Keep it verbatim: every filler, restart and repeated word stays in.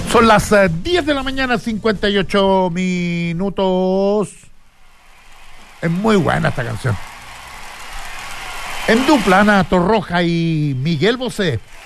Son las uh, diez de la mañana, cincuenta y ocho minutos. Es muy buena esta canción. En dupla, Ana Torroja y Miguel Bosé.